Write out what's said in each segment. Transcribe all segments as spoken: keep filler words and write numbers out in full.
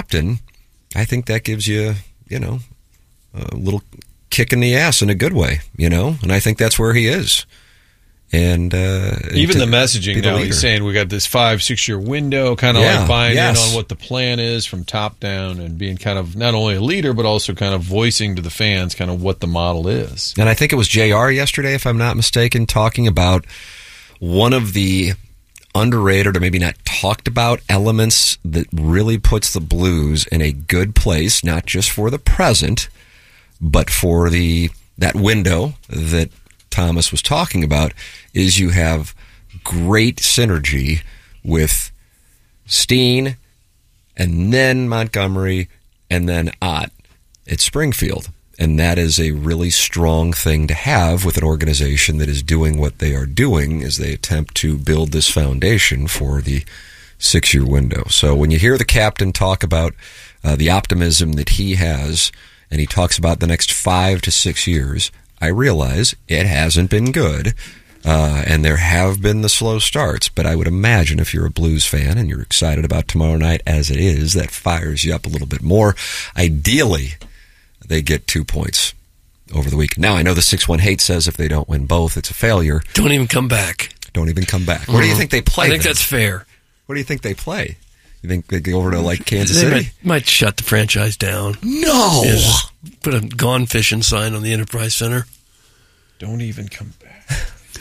captain, I think that gives you, you know, a little kick in the ass in a good way, you know, and I think that's where he is. And uh, even the messaging now, he's saying we got this five, six year window, kind of yeah, like buying yes. in on what the plan is from top down and being kind of not only a leader, but also kind of voicing to the fans kind of what the model is. And I think it was J R yesterday, if I'm not mistaken, talking about one of the underrated or maybe not talked about elements that really puts the Blues in a good place, not just for the present, but for the that window that Thomas was talking about, is you have great synergy with Steen and then Montgomery and then Ott at Springfield. And that is a really strong thing to have with an organization that is doing what they are doing as they attempt to build this foundation for the six-year window. So when you hear the captain talk about uh, the optimism that he has, and he talks about the next five to six years, I realize it hasn't been good, uh, and there have been the slow starts, but I would imagine if you're a Blues fan and you're excited about tomorrow night as it is, that fires you up a little bit more. Ideally, they get two points over the weekend. Now, I know the six one hate says if they don't win both, it's a failure. Don't even come back. Don't even come back. Mm-hmm. Where do you think they play? I think then? That's fair. Where do you think they play? You think they go over to, like, Kansas they City? Might, might shut the franchise down. No! Yes. Put a gone fishing sign on the Enterprise Center. Don't even come back.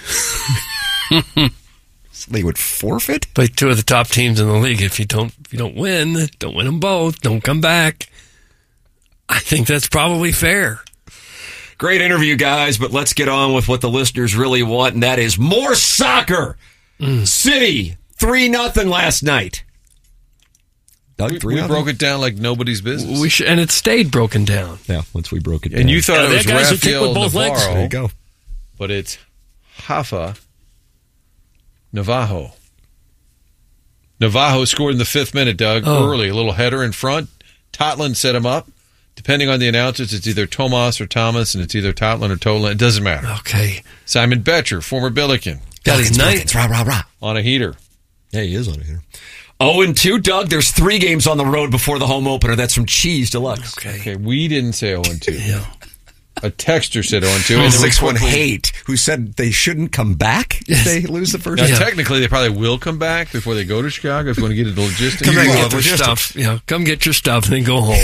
So they would forfeit? Play two of the top teams in the league. If you don't, if you don't win, don't win them both. Don't come back. I think that's probably fair. Great interview, guys, but let's get on with what the listeners really want, and that is more soccer. Mm. City, three nothing last night. Doug, we three we broke it down like nobody's business. We sh- and it stayed broken down. Yeah, once we broke it down. And you thought yeah, it was Rafael both Navarro. legs. There you go. But it's Rafa Navajo. Navajo scored in the fifth minute, Doug, oh. early. A little header in front. Totland set him up. Depending on the announcers, it's either Tomas or Thomas, and it's either Totland or Toland. It doesn't matter. Okay. Simon Betcher, former Billiken. Got his ninth. Rah, rah, rah. On a heater. Yeah, he is on a heater. oh and two, Doug. There's three games on the road before the home opener. That's some cheese deluxe. Okay. Okay, we didn't say oh and two. Yeah. A texter said oh and two. And six one hate, who said they shouldn't come back if they lose the first Now, game. technically, they probly will come back before they go to Chicago if you want to get into logistics. Come You back, love get your logistics. stuff. Yeah, come get your stuff and then go home.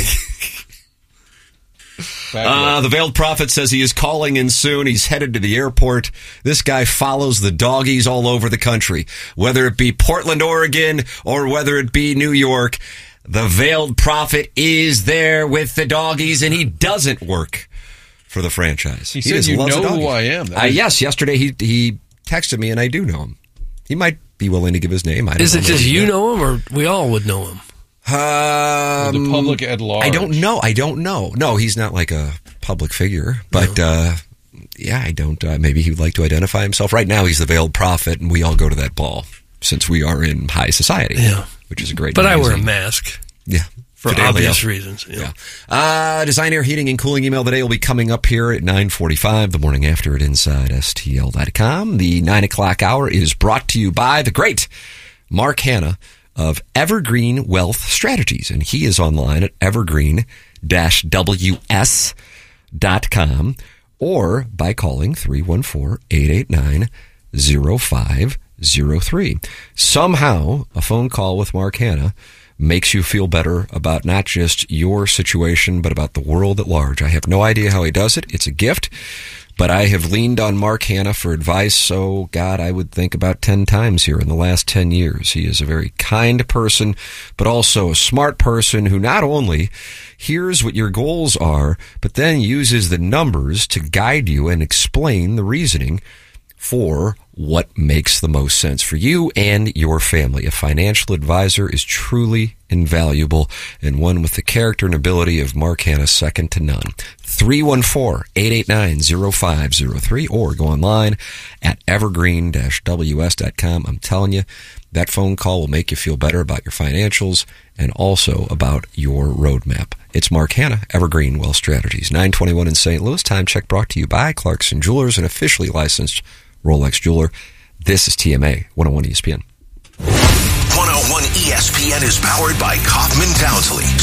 Uh, the Veiled Prophet says he is calling in soon. He's headed to the airport. This guy follows the doggies all over the country, whether it be Portland, Oregon, or whether it be New York. The Veiled Prophet is there with the doggies, and he doesn't work for the franchise. He, he said just you loves the know doggies. who I am. Uh, yes, yesterday he he texted me, and I do know him. He might be willing to give his name. I don't Is know it just maybe you that. know him, or we all would know him? Um, the public at large. I don't know. I don't know. No, he's not like a public figure, but No. uh, yeah, I don't. Uh, maybe he would like to identify himself. Right now, he's the Veiled Prophet, and we all go to that ball since we are in high society. Yeah, which is a great. But magazine. I wear a mask. Yeah. For Fidelio. obvious reasons. Yeah. yeah. Uh, Design Air Heating and Cooling email today will be coming up here at nine forty-five, the morning after at inside S T L dot com. The nine o'clock hour is brought to you by the great Mark Hanna of Evergreen Wealth Strategies, and he is online at evergreen dash w s dot com or by calling three one four, eight eight nine, zero five zero three. Somehow, a phone call with Mark Hanna makes you feel better about not just your situation, but about the world at large. I have no idea how he does it. It's a gift. But I have leaned on Mark Hanna for advice, so, God, I would think about ten times here in the last ten years. He is a very kind person, but also a smart person who not only hears what your goals are, but then uses the numbers to guide you and explain the reasoning for what makes the most sense for you and your family. A financial advisor is truly invaluable, and one with the character and ability of Mark Hanna, second to none. three one four, eight eight nine, zero five zero three or go online at evergreen dash w s dot com. I'm telling you, that phone call will make you feel better about your financials and also about your roadmap. It's Mark Hanna, Evergreen Wealth Strategies, nine twenty-one in Saint Louis. Time check brought to you by Clarkson Jewelers, an officially licensed Rolex jeweler. This is T M A one oh one E S P N. one oh one E S P N is powered by Kaufman Townsley.